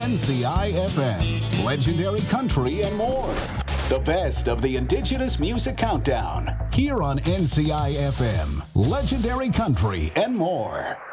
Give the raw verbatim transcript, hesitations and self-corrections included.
N C I F M, Legendary Country and more. The best of the Indigenous Music Countdown, here on N C I F M, Legendary Country and more.